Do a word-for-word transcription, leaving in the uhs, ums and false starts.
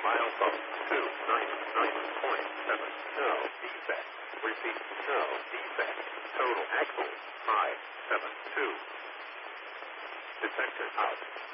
Milepost two nine nine point seven. No defect. Repeat. No defect. Total axle five seven two. Detector out.